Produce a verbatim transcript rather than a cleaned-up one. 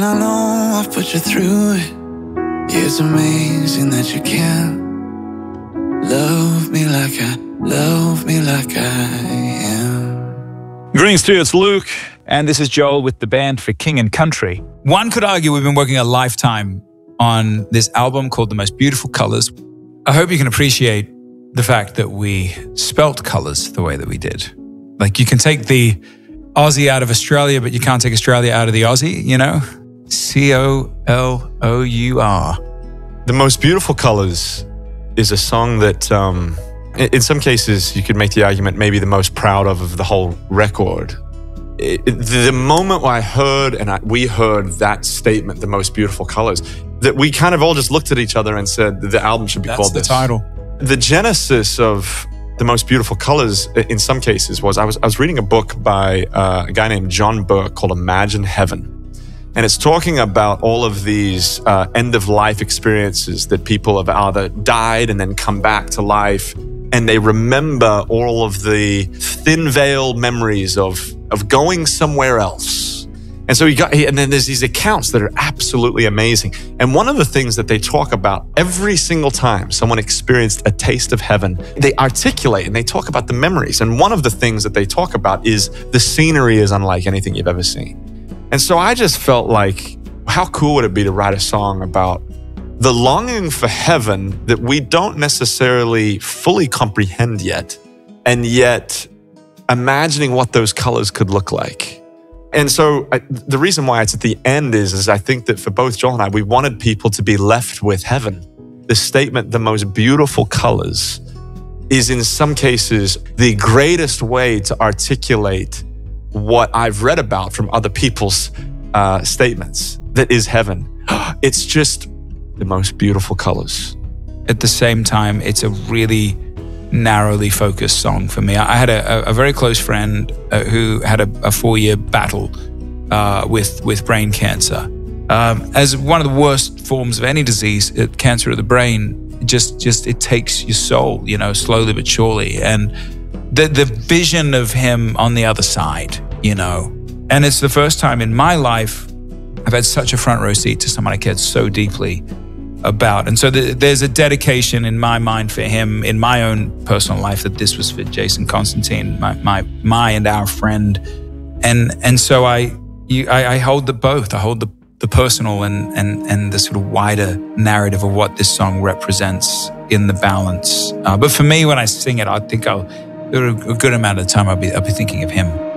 I know I've put you through it. It's amazing that you can love me like I, love me like I am. Greetings to you, it's Luke, and this is Joel with the band for King and Country. One could argue we've been working a lifetime on this album called The Most Beautiful Colors. I hope you can appreciate the fact that we spelt colors the way that we did. Like, you can take the Aussie out of Australia, but you can't take Australia out of the Aussie, you know? C O L O U R. The Most Beautiful Colors is a song that, um, in some cases, you could make the argument maybe the most proud of of the whole record. It, the moment I heard, and I, we heard that statement, The Most Beautiful Colors, that we kind of all just looked at each other and said the album should be That's called the this. title. The genesis of The Most Beautiful Colors, in some cases, was I was I was reading a book by uh, a guy named John Burke called Imagine Heaven. And it's talking about all of these uh, end-of-life experiences that people have either died and then come back to life, and they remember all of the thin-veiled memories of, of going somewhere else. And so he got, and then there's these accounts that are absolutely amazing. And one of the things that they talk about every single time someone experienced a taste of heaven, they articulate and they talk about the memories. And one of the things that they talk about is the scenery is unlike anything you've ever seen. And so I just felt like, how cool would it be to write a song about the longing for heaven that we don't necessarily fully comprehend yet, and yet imagining what those colors could look like. And so I, the reason why it's at the end is, is I think that for both Joel and I, we wanted people to be left with heaven. The statement, the most beautiful colors, is in some cases the greatest way to articulate what I've read about from other people's uh, statements, that is heaven. It's just the most beautiful colors. At the same time, it's a really narrowly focused song for me. I had a, a very close friend uh, who had a, a four-year battle uh, with, with brain cancer. Um, as one of the worst forms of any disease, it, cancer of the brain, it just, just it takes your soul, you know, slowly but surely. And The, the vision of him on the other side, you know. And it's the first time in my life I've had such a front row seat to someone I cared so deeply about. And so the, there's a dedication in my mind for him in my own personal life, that this was for Jason Constantine, my my, my and our friend. And and so I you, I, I hold the both. I hold the, the personal and, and, and the sort of wider narrative of what this song represents in the balance. Uh, but for me, when I sing it, I think I'll a good amount of the time I'll be, I'll be thinking of him.